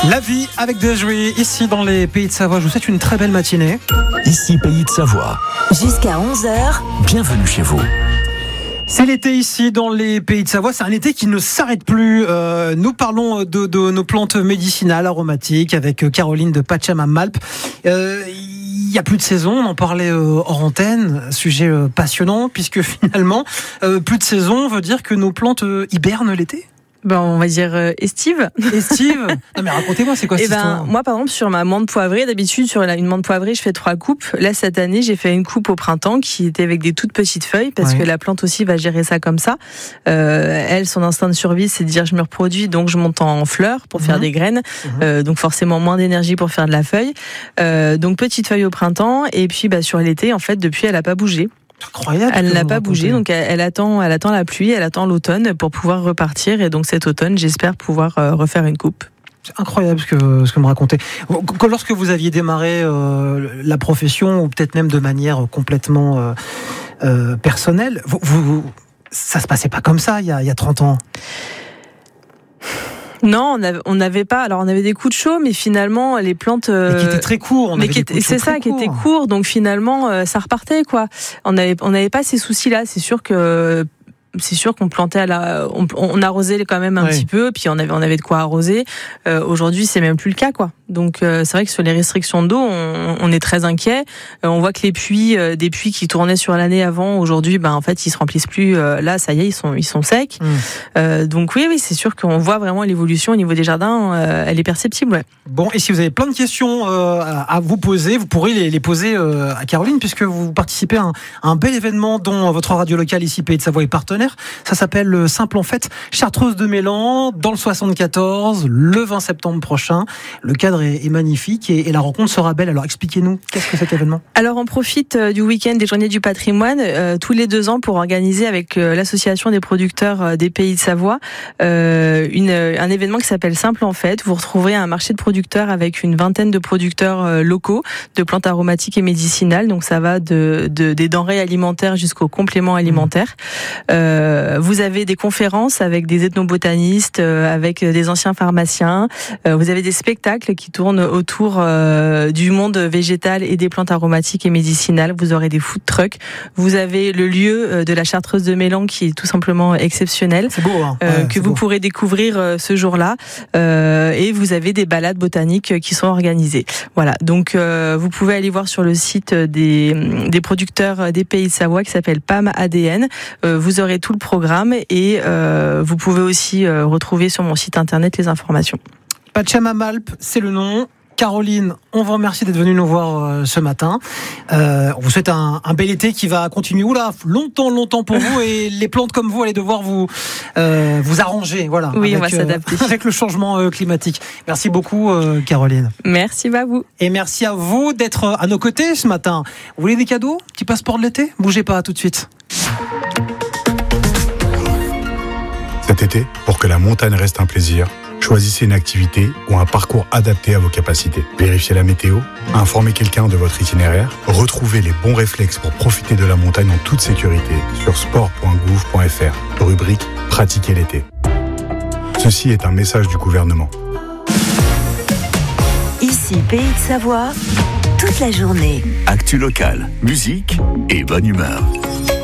La vie avec des jouets ici dans les Pays de Savoie. Je vous souhaite une très belle matinée. Ici Pays de Savoie. Jusqu'à 11h. Bienvenue chez vous. C'est l'été ici dans les Pays de Savoie. C'est un été qui ne s'arrête plus. Nous parlons de nos plantes médicinales aromatiques avec Caroline de Pachamamalp. Il n'y a plus de saison, on en parlait hors antenne, sujet passionnant puisque finalement, plus de saison veut dire que nos plantes hibernent l'été. On va dire estive. Estive. Non mais racontez-moi, c'est quoi cette histoire ? Moi, par exemple, sur ma menthe poivrée, d'habitude, sur une menthe poivrée, je fais 3 coupes. Là, cette année, j'ai fait une coupe au printemps qui était avec des toutes petites feuilles parce que la plante aussi va gérer ça comme ça. Elle, son instinct de survie, c'est de dire je me reproduis, donc je monte en fleurs pour faire des graines. Donc forcément moins d'énergie pour faire de la feuille. Donc petite feuille au printemps et puis sur l'été, en fait, depuis, elle a pas bougé. Incroyable. Elle n'a pas bougé, donc elle attend la pluie, elle attend l'automne pour pouvoir repartir. Et donc cet automne, j'espère pouvoir refaire une coupe. C'est incroyable ce que me racontez. Lorsque vous aviez démarré la profession, ou peut-être même de manière complètement personnelle, ça se passait pas comme ça il y a 30 ans. Non, on n'avait pas. Alors, on avait des coups de chaud, mais finalement, les plantes. Mais qui étaient très courts. Qui était court. Donc finalement, ça repartait, quoi. On n'avait pas ces soucis-là. C'est sûr qu'on plantait on arrosait quand même un petit peu, puis on avait de quoi arroser. Aujourd'hui, c'est même plus le cas, quoi. Donc c'est vrai que sur les restrictions d'eau, on est très inquiet. On voit que les puits, des puits qui tournaient sur l'année avant, aujourd'hui, en fait, ils se remplissent plus. Là, ça y est, ils sont secs. Donc oui, c'est sûr qu'on voit vraiment l'évolution au niveau des jardins. Elle est perceptible. Ouais. Bon, et si vous avez plein de questions à vous poser, vous pourrez les poser à Caroline, puisque vous participez à un bel événement dont votre radio locale ici, Pays de Savoie, est partenaire. Ça s'appelle Simple en Fête, Chartreuse de Mélan, dans le 74, le 20 septembre prochain. Le cadre est magnifique et la rencontre sera belle. Alors expliquez-nous, qu'est-ce que cet événement ? Alors on profite du week-end des Journées du patrimoine tous les 2 ans pour organiser avec l'association des producteurs des Pays de Savoie un événement qui s'appelle Simple en Fête. Vous retrouverez un marché de producteurs avec une vingtaine de producteurs locaux de plantes aromatiques et médicinales. Donc ça va des denrées alimentaires jusqu'aux compléments alimentaires. Vous avez des conférences avec des ethnobotanistes, avec des anciens pharmaciens. Vous avez des spectacles qui tournent autour du monde végétal et des plantes aromatiques et médicinales. Vous aurez des food trucks. Vous avez le lieu de la Chartreuse de Mélan qui est tout simplement exceptionnel. C'est beau, hein. Que vous pourrez découvrir ce jour-là. Et vous avez des balades botaniques qui sont organisées. Voilà. Donc vous pouvez aller voir sur le site des producteurs des Pays de Savoie qui s'appelle PAM ADN. Vous aurez tout le programme et vous pouvez aussi retrouver sur mon site internet les informations. Pachamamalp, c'est le nom. Caroline, on vous remercie d'être venue nous voir ce matin. On vous souhaite un bel été qui va continuer longtemps pour vous, et les plantes comme vous allez devoir vous arranger, voilà. Oui, on va s'adapter avec le changement climatique. Merci beaucoup Caroline. Merci à vous. Et merci à vous d'être à nos côtés ce matin. Vous voulez des cadeaux ? Petit passeport de l'été ? Bougez pas, à tout de suite. Cet été, pour que la montagne reste un plaisir, choisissez une activité ou un parcours adapté à vos capacités. Vérifiez la météo, informez quelqu'un de votre itinéraire, retrouvez les bons réflexes pour profiter de la montagne en toute sécurité sur sport.gouv.fr, rubrique « Pratiquer l'été ». Ceci est un message du gouvernement. Ici Pays de Savoie, toute la journée. Actu locale, musique et bonne humeur.